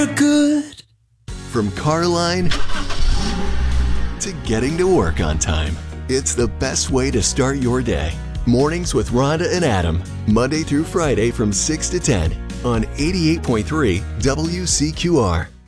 Good. From car line to getting to work on time, it's the best way to start your day. Mornings with Rhonda and Adam, Monday through Friday from 6 to 10 on 88.3 WCQR.